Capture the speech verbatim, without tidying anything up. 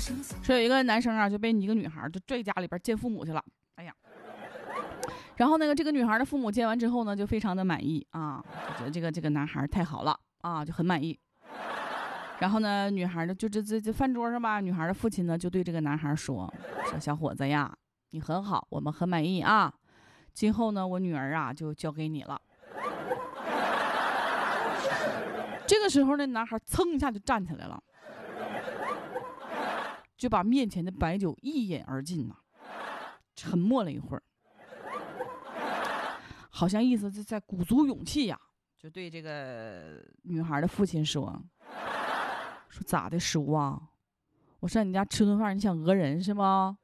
说有一个男生啊，就被一个女孩就拽家里边见父母去了。哎呀，然后那个这个女孩的父母见完之后呢，就非常的满意啊，就觉得这个这个男孩太好了啊，就很满意。然后呢，女孩呢就这这这饭桌上吧，女孩的父亲呢就对这个男孩说：“说小伙子呀，你很好，我们很满意啊。今后呢，我女儿啊就交给你了。”这个时候呢，男孩噌一下就站起来了，就把面前的白酒一饮而尽呐，沉默了一会儿，好像意思是在鼓足勇气呀、啊，就对这个女孩的父亲说：“说咋的，叔啊？我上你家吃顿饭，你想讹人是吗？